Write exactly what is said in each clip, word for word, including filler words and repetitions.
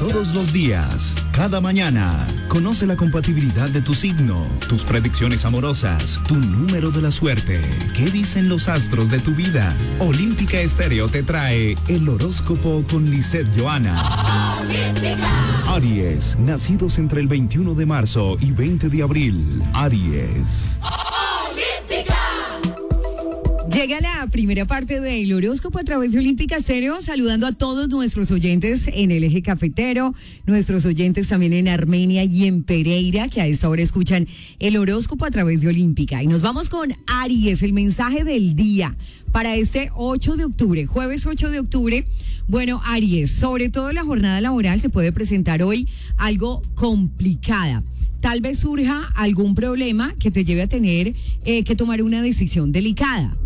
todos los días, cada mañana. Conoce la compatibilidad de tu signo, tus predicciones amorosas, tu número de la suerte. ¿Qué dicen los astros de tu vida? Olímpica Estéreo te trae el horóscopo con Lisette Johanna. Olímpica. Aries, nacidos entre el veintiuno de marzo y veinte de abril. Aries. Llega la primera parte del horóscopo a través de Olímpica Estéreo, saludando a todos nuestros oyentes en el eje cafetero, nuestros oyentes también en Armenia y en Pereira, que a esta hora escuchan el horóscopo a través de Olímpica. Y nos vamos con Aries, el mensaje del día para este ocho de octubre, jueves ocho de octubre. Bueno, Aries, sobre todo la jornada laboral se puede presentar hoy algo complicada. Tal vez surja algún problema que te lleve a tener eh, que tomar una decisión delicada.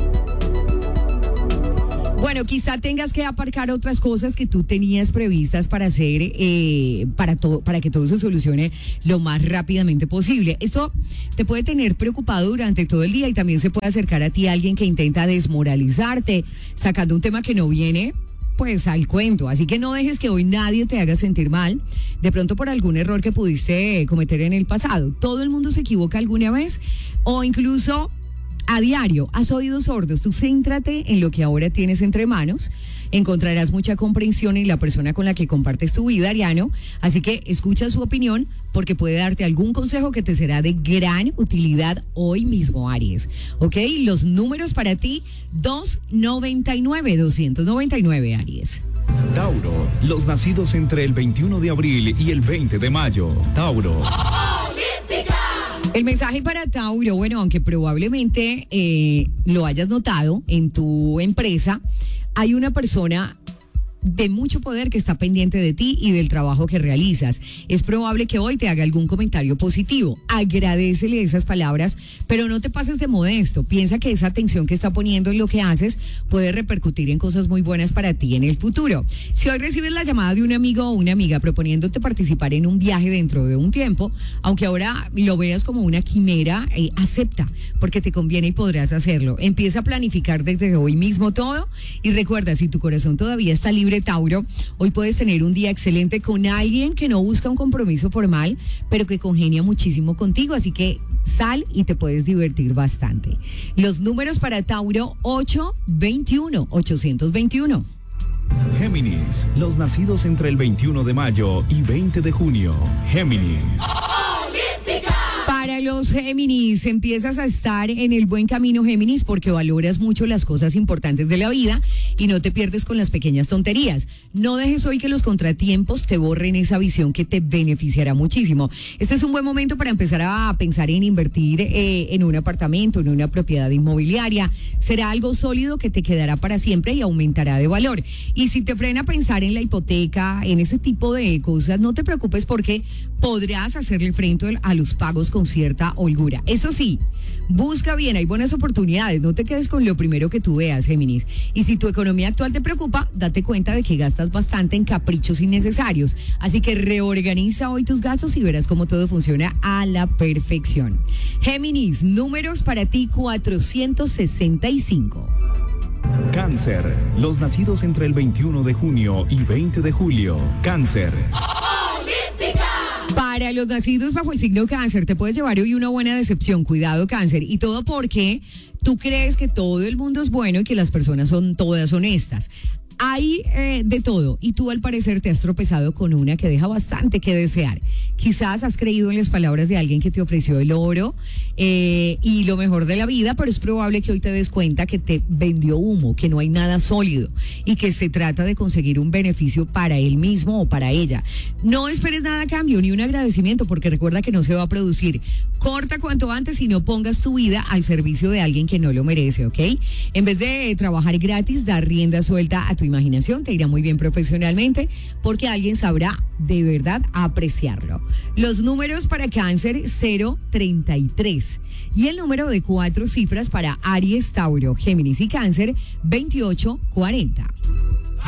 Bueno, quizá tengas que aparcar otras cosas que tú tenías previstas para hacer, eh, para, todo, para que todo se solucione lo más rápidamente posible. Esto te puede tener preocupado durante todo el día y también se puede acercar a ti alguien que intenta desmoralizarte, sacando un tema que no viene pues al cuento, así que no dejes que hoy nadie te haga sentir mal, de pronto por algún error que pudiste cometer en el pasado. Todo el mundo se equivoca alguna vez o incluso a diario. Haz oídos sordos, tú céntrate en lo que ahora tienes entre manos, encontrarás mucha comprensión en la persona con la que compartes tu vida, Ariano, así que escucha su opinión porque puede darte algún consejo que te será de gran utilidad hoy mismo, Aries. ¿Ok? Los números para ti, dos noventa y nueve, doscientos noventa y nueve, Aries. Tauro, los nacidos entre el veintiuno de abril y el veinte de mayo. Tauro. El mensaje para Tauro, bueno, aunque probablemente eh, lo hayas notado en tu empresa, hay una persona de mucho poder que está pendiente de ti y del trabajo que realizas. Es probable que hoy te haga algún comentario positivo. Agradécele esas palabras, pero no te pases de modesto. Piensa que esa atención que está poniendo en lo que haces puede repercutir en cosas muy buenas para ti en el futuro. Si hoy recibes la llamada de un amigo o una amiga proponiéndote participar en un viaje dentro de un tiempo, aunque ahora lo veas como una quimera, eh, acepta, porque te conviene y podrás hacerlo. Empieza a planificar desde hoy mismo todo y recuerda, si tu corazón todavía está libre, Tauro, hoy puedes tener un día excelente con alguien que no busca un compromiso formal, pero que congenia muchísimo contigo, así que sal y te puedes divertir bastante. Los números para Tauro, ocho veintiuno, ochocientos veintiuno. Géminis, los nacidos entre el veintiuno de mayo y veinte de junio. Géminis. Para los Géminis, empiezas a estar en el buen camino, Géminis, porque valoras mucho las cosas importantes de la vida y no te pierdes con las pequeñas tonterías. No dejes hoy que los contratiempos te borren esa visión que te beneficiará muchísimo. Este es un buen momento para empezar a pensar en invertir eh, en un apartamento, en una propiedad inmobiliaria. Será algo sólido que te quedará para siempre y aumentará de valor. Y si te frena pensar en la hipoteca, en ese tipo de cosas, no te preocupes porque podrás hacerle frente a los pagos con cierta holgura. Eso sí, busca bien, hay buenas oportunidades, no te quedes con lo primero que tú veas, Géminis. Y si tu economía actual te preocupa, date cuenta de que gastas bastante en caprichos innecesarios. Así que reorganiza hoy tus gastos y verás cómo todo funciona a la perfección. Géminis, números para ti, cuatrocientos sesenta y cinco. Cáncer, los nacidos entre el veintiuno de junio y veinte de julio. Cáncer. Para los nacidos bajo el signo Cáncer, te puedes llevar hoy una buena decepción. Cuidado, Cáncer. Y todo porque tú crees que todo el mundo es bueno y que las personas son todas honestas. Hay eh, de todo y tú al parecer te has tropezado con una que deja bastante que desear. Quizás has creído en las palabras de alguien que te ofreció el oro eh, y lo mejor de la vida, pero es probable que hoy te des cuenta que te vendió humo, que no hay nada sólido y que se trata de conseguir un beneficio para él mismo o para ella. No esperes nada a cambio ni un agradecimiento porque recuerda que no se va a producir. Corta cuanto antes y no pongas tu vida al servicio de alguien que no lo merece, ¿ok? En vez de trabajar gratis, dar rienda suelta a tu imaginación, te irá muy bien profesionalmente porque alguien sabrá de verdad apreciarlo. Los números para Cáncer, cero treinta y tres y el número de cuatro cifras para Aries, Tauro, Géminis y Cáncer, veintiocho cuarenta.